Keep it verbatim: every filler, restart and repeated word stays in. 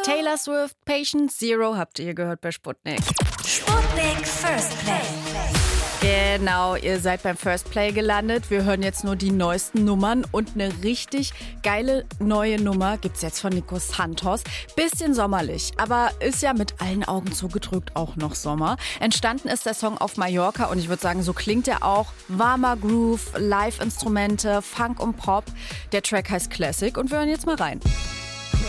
Taylor Swift, Patient Zero habt ihr gehört bei Sputnik. Sputnik First Play. Genau, ihr seid beim First Play gelandet. Wir hören jetzt nur die neuesten Nummern und eine richtig geile neue Nummer gibt's jetzt von Nico Santos. Bisschen sommerlich, aber ist ja mit allen Augen zugedrückt auch noch Sommer. Entstanden ist der Song auf Mallorca und ich würde sagen, so klingt er auch. Warmer Groove, Live-Instrumente, Funk und Pop. Der Track heißt Classic und wir hören jetzt mal rein.